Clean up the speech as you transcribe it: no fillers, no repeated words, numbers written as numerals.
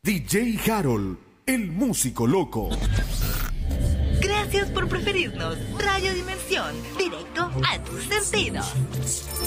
DJ Harold, el músico loco. Gracias por preferirnos. Radio Dimensión, directo a tus sentidos.